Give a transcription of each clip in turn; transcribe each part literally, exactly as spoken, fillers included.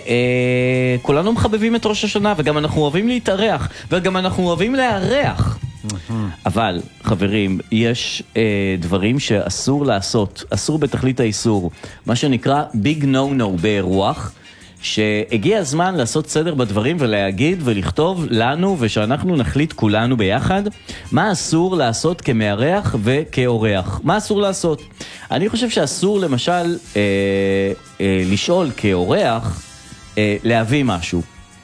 וכולנו מחבבים את ראש השנה, וגם אנחנו אוהבים להתארח, וגם אנחנו אוהבים לארח. אבל, חברים, יש אה, דברים שאסור לעשות, אסור בתכלית האיסור, מה שנקרא ביג נו נו באירוח, שהגיע הזמן לעשות סדר בדברים ולהגיד ולכתוב לנו ושאנחנו נחליט כולנו ביחד מה אסור לעשות כמארח וכאורח. מה אסור לעשות? אני חושב שאסור למשל אה, אה, לשאול כאורח אה, להביא משהו.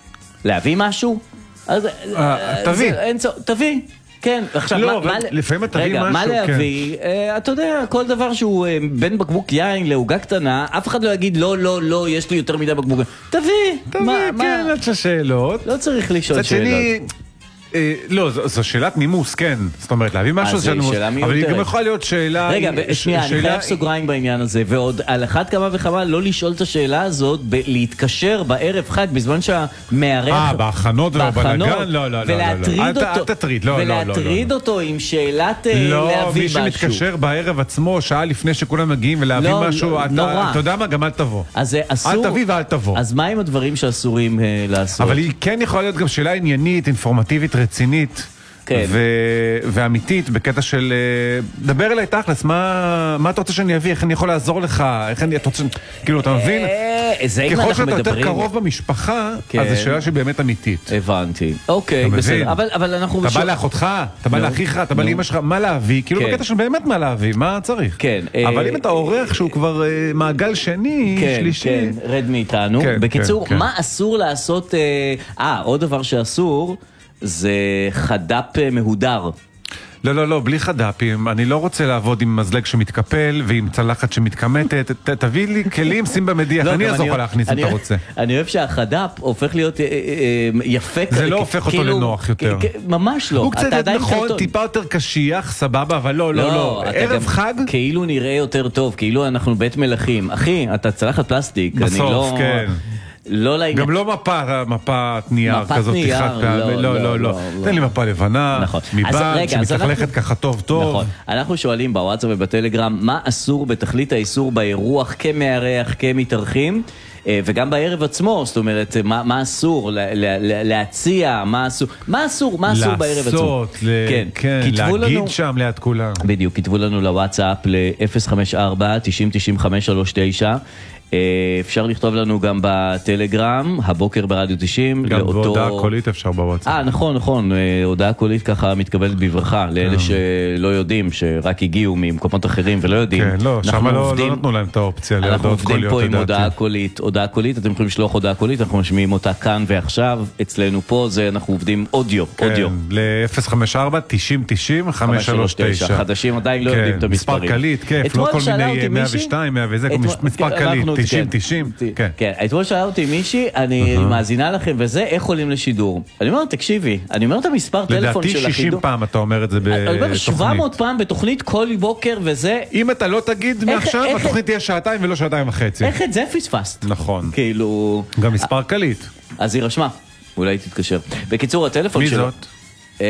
להביא משהו? אז, אה, תביא. אין צור, תביא. כן, עכשיו, לא, מה, לפעמים אתה תביא רגע, משהו, מה להביא? כן. אה, אתה יודע, כל דבר שהוא אה, בין בקבוק יין להוגה קטנה, אף אחד לא יגיד, לא, לא, לא, יש לי יותר מדי בקבוק. תביא! תביא, מה, כן, מה? את השאלות. לא צריך לשאול שאלות. שני, אה, לא, זו, זו שאלת נימוס, כן. זאת אומרת, להביא משהו זה נימוס. שאלה אבל היא מיותרת. גם יכולה להיות שאלה... רגע, ש- שנייה, אני שאלה- חייב סוגריים בעניין הזה, ועוד על אחת כמה וכמה לא לשאול את השאלה הזאת, ב- להתקשר בערב חג, בזמן שהמארח... אה, בהכנות ובבלגן? לא, לא, לא, לא. ולהטריד אל ת- אותו, אל תטריד, לא, לא, לא, לא. ולהטריד אותו עם שאלת אה, לא, להביא מי משהו. שמתקשר בערב עצמו, שעה לפני שכולם מגיעים ולהביא לא, משהו, לא, אתה- נורא. אתה יודע מה? גם אל תבוא. אז זה אסור... אל תביא ואל תבוא. אז מה עם הדברים שאסורים אה, לעשות? אבל היא כן יכולה להיות גם שאלה עניינית, אינפורמטיבית, רצינית. כן. ו- ואמיתית, בקטע של אה, דבר אליי תכלס, מה, מה אתה רוצה שאני אביא, איך אני יכול לעזור לך, איך אני, אתה רוצה, כאילו, אתה מבין? אה, זה אם ככל אנחנו שאתה יותר מדברים... קרוב במשפחה, כן. אז זו שאלה שהיא באמת אמיתית. הבנתי. אוקיי, אתה בסדר. מבין? אבל, אבל אנחנו... אתה בשוק- בא לאחותך, אתה בא נו, לאחיך, אתה בא נו. לאמא שלך, מה להביא? כאילו כן. בקטע של באמת מה להביא, מה צריך? כן. אבל אה, אם אתה עורך שהוא כבר אה, מעגל שני, כן, שלישי... כן, רד מאיתנו. כן, בקיצור, כן, כן. מה אסור לעשות... אה, אה, עוד דבר שאסור, זה חד"פ אה, מהודר. לא, לא, לא, בלי חד"פים. אני לא רוצה לעבוד עם מזלג שמתקפל ועם צלחת שמתקמטת. ת- תביא לי כלים, שים במדיח. לא, אני גם אעזור לך אוהב- להכניס אם אני אתה אוהב- רוצה. אני אוהב שהחד"פ הופך להיות אה, אה, אה, יפה. זה כ- לא כ- הופך אותו כאילו- לנוח יותר. כ- כ- ממש לא. הוא קצת אתה עדיין נכון, קרטון. טיפה יותר קשיח, סבבה, אבל לא, לא, לא. אתה ערב גם חג? כאילו נראה יותר טוב, כאילו אנחנו בית מלכים. אחי, אתה צלחת פלסטיק. אני בסוף, לא... כן. לא לעניין. גם לא מפה, מפת נייר מפת כזאת. נייר, חד פעמי. לא, לא, לא, לא, לא, לא. לא. תן לי מפה לבנה, נכון. אז מבד, רגע, אז שמתלכלכת אנחנו- ככה טוב טוב. נכון. אנחנו שואלים בוואטסאפ ובטלגרם, מה אסור בתכלית האיסור באירוח כמארח, כמתארחים, אה, וגם בערב עצמו, זאת אומרת, מה, מה אסור לה, לה, לה, להציע, מה אסור, מה אסור, מה אסור בערב עצמו. לעשות, ל- כן, כן, כתבו להגיד לנו- שם ליד כולם. בדיוק, כתבו לנו לוואטסאפ ל-אפס חמש ארבע תשעים תשעים חמש שלוש תשע. אה, אפשר לכתוב לנו גם בטלגרם, הבוקר ברדיו תשעים. גם לאותו- בהודעה קולית אפשר בוואטסאפ. אה, נכון, נכון, אה, הודעה קולית ככה מתקבלת בברכה, לאלה שלא יודעים, שרק הגיעו ממקומות אחרים ולא יודעים. כן, לא, שם אנחנו לא עובדים- לא נתנו להם את האופציה אנחנו להודעות עובדים קוליות, פה עם לדעתי. הודעה קולית, הודעה קולית, אתם יכולים לשלוח הודעה קולית, אנחנו משמיעים אותה כאן ועכשיו, אצלנו פה, זה אנחנו עובדים אודיו, אודיו. כן, ל-אפס חמש ארבע תשעים תשעים חמש שלוש תשע. חדשים עדיין לא כן, יודעים את המספרים. מספר קליט, כיף, אתמול לא כל שאלה מיני אותי מאה מישהי- ושתיים, מאה וזה, אתמול- מספר כן, קליט, אנחנו- תשעים, כן. תשעים, כן. כן, אתמול שאלה אותי מישהי, אני מאזינה לכם וזה, איך עולים לשידור? אני אומר, תקשיבי, אני אומר את המספר טלפון לדעתי של שישים החידור. פעם אתה אומר את זה אני אומר, שבע מאות בתוכנית. פעם בתוכנית כל בוקר וזה, אם אתה לא תגיד מעכשיו, איך- התוכנית תהיה שעתיים ולא שעתיים וחצי. איך את זה פספסת? נכון. כאילו... גם מספר קליט. אז היא רשמה, אולי תתקשר. בקיצור, הטלפון מי שלו... זאת? אה,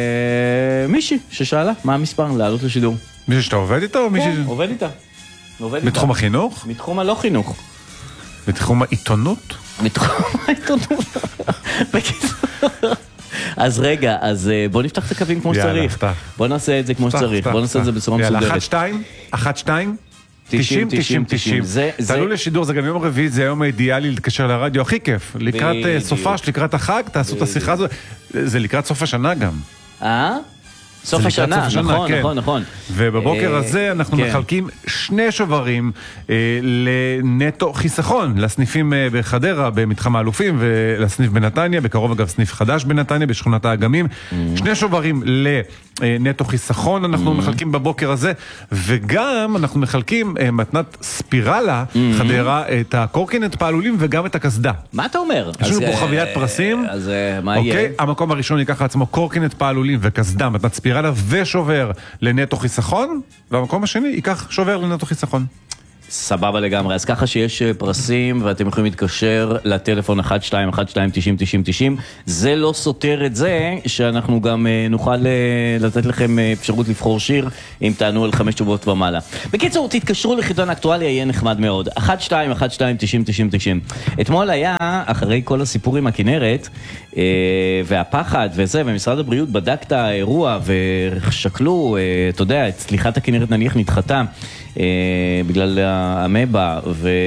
מישהי ששאלה, מה המספר? לעלות לשידור. מישהו שאתה עובד איתו או מישהו... כן, עובד איתה. עובד איתה. בתחום החינוך? מתחום הלא חינוך. בתחום העיתונות? מתחום העיתונות. בקיצור. אז רגע, אז אה, בוא נפתח את הקווים כמו יאללה, שצריך. פתח. בוא נעשה את זה כמו פתח, שצריך. פתח, בוא נעשה את זה פתח. בצורה יאללה, מסודרת. אחת שתיים, אחת שתיים, תשעים, תשעים, תשעים, תשעים. זה- זה- תעלו לשידור, זה גם יום רביעי, זה היום האידיאלי להתקשר לרדיו, הכי כיף. לקראת אה, בדיוק. סופש, לקראת החג, תעשו את השיחה הזו. זה לקראת סוף השנה גם. אה? סוף זה לקראת השנה, סוף השנה, נכון, כן. נכון, נכון. ובבוקר אה, הזה אנחנו כן. מחלקים שני שוברים אה, לנטו חיסכון, לסניפים אה, בחדרה, במתחם האלופים, ולסניף בנתניה, בקרוב אגב סניף חדש בנתניה, בשכונת האגמים. שני שוברים לנטו חיסכון אנחנו מחלקים בבוקר הזה, וגם אנחנו מחלקים אה, מתנת ספירלה, חדרה, את הקורקינט פעלולים וגם את הקסדה. מה אתה אומר? יש לנו אז, פה אה, חבילת פרסים. אז אה, מה יהיה? אוקיי, המקום הראשון ייקח לעצמו קורקינט פעלולים וקסדה, מתנת ספירלה ושובר לנטו חיסכון, והמקום השני ייקח שובר לנטו חיסכון. סבבה לגמרי, אז ככה שיש פרסים ואתם יכולים להתקשר לטלפון אחת שתיים אחת שתיים תשעים תשעים תשעים, זה לא סותר את זה שאנחנו גם נוכל לתת לכם אפשרות לבחור שיר אם תענו על חמש תשובות ומעלה. בקיצור, תתקשרו לחידון אקטואליה, יהיה נחמד מאוד. אחת שתיים אחת שתיים תשעים תשעים תשעים. אתמול היה, אחרי כל הסיפור עם הכנרת והפחד וזה, ומשרד הבריאות בדק את האירוע ושקלו, אתה יודע, את סליחת הכנרת נניח נדחתה בגלל המבא,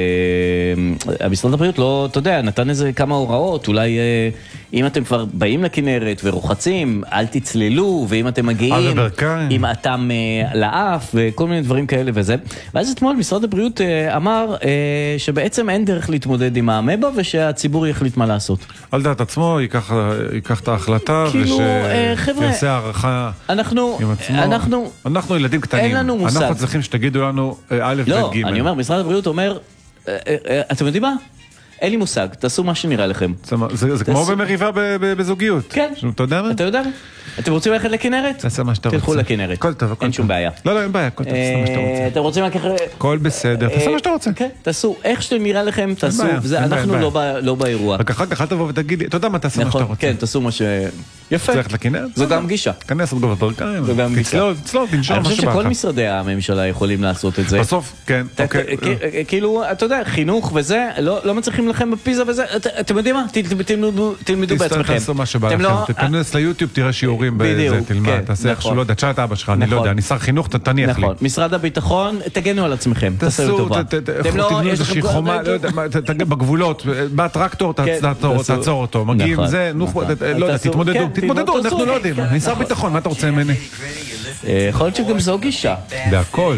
והמשרד הבריאות לא, אתה יודע, נתן איזה כמה הוראות, אולי אם אתם כבר באים לכנרת ורוחצים, אל תצללו, ואם אתם מגיעים עם אתם לאף וכל מיני דברים כאלה וזה. ואז אתמול משרד הבריאות אמר שבעצם אין דרך להתמודד עם המבא ושהציבור יחליט מה לעשות. על דעת עצמו, ייקח, ייקח את ההחלטה ושיעשה הערכה עם עצמו. אנחנו, אנחנו ילדים קטנים. אין לנו מושג. אנחנו צריכים שתגידו לנו א' לא, וג'. אני אומר, משרד הבריאות אומר, אתם יודעים מה? אין לי מושג, תעשו מה שנראה לכם. זה כמו במריבה בזוגיות. כן. אתה יודע מה? אתה יודע מה? אתם רוצים ללכת לכנרת? תעשה מה שאתה רוצה. תלכו לכנרת. הכל טוב, הכל אין שום בעיה. לא, לא, אין בעיה, הכל טוב, תעשה מה שאתה רוצה. אתם רוצים לקחת... הכל בסדר, תעשה מה שאתה רוצה. כן, תעשו, איך שאתם נראה לכם, תעשו. אנחנו לא באירוע. רק אחר כך אל תבוא ותגיד לי, אתה יודע מה, תעשה מה שאתה רוצה. כן, תעשו מה ש... יפה. צריך לכנרת? זו גם גישה. כנס עוד בברכיים. זו גם גישה. תצלול, תצלול, תנשום אני מה חושב שבא שכל לך. משרדי הממשלה יכולים לעשות את זה. בסוף, כן, אוקיי. כאילו, אתה יודע, חינוך וזה, לא מצליחים לכם בפיזה וזה, אתם יודעים מה? תלמדו בעצמכם. תעשו מה שבא לכם, תכנס ליוטיוב, תראה שיעורים בזה, תלמד, תעשה איך לא יודע, תשאל את אבא שלך, אני לא יודע, אני שר חינוך, תניח לי. נכון, משרד הביטחון, תגנו על עצמכם, תעשו טובה. תבנו איזושהי חומה, לא יודע, בגבולות, בא טרקטור, תעצור אותו, מגיעים זה, לא יודע, תתמודדו, תתמודדו, אנחנו לא יודעים, אני שר ביטחון, מה אתה רוצה ממני? יכול להיות שגם זו גישה. בהכל.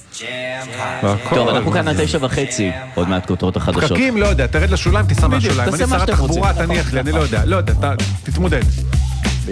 טוב, אנחנו כאן עד תשע וחצי, עוד מעט כותרות החדשות. פקקים, לא יודע, תרד לשוליים, תיסע מהשוליים. אני שר התחבורה, תניח לי, אני לא יודע, לא יודע, תתמודד.